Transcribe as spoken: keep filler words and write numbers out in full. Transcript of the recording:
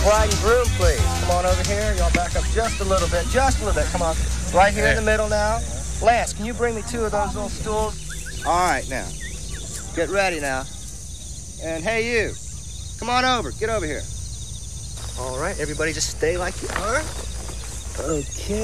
bride and groom, please. Come on over here. Y'all back up just a little bit. Just a little bit. Come on. Right here in the middle now. Lance, can you bring me two of those little stools? All right, now. Get ready now. And hey, you. Come on over. Get over here. All right, everybody just stay like you are. Okay.